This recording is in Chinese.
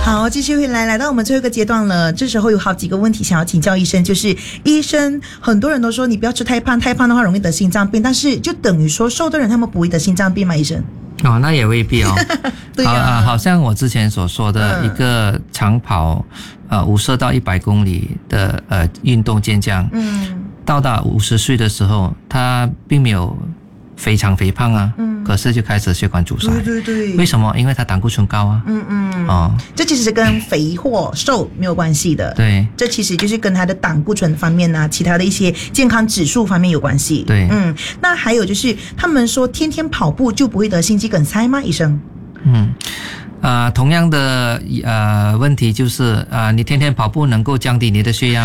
好，继续回来到我们最后一个阶段了。这时候有好几个问题想要请教医生，就是医生，很多人都说你不要吃太胖，太胖的话容易得心脏病，但是就等于说瘦的人他们不会得心脏病吗？医生？ 哦，那也未必哦。 对啊， 好像我之前所说的一个长跑50到100公里的运动健将，到达50岁的时候，他并没有非常肥胖啊，可是就开始血管阻塞。 对， 为什么？因为他胆固醇高啊。 这其实是跟肥或瘦没有关系的。 对， 这其实就是跟他的胆固醇方面啊，其他的一些健康指数方面有关系。 对， 那还有就是他们说天天跑步就不会得心肌梗塞吗？医生？ 同样的问题就是你天天跑步能够降低你的血压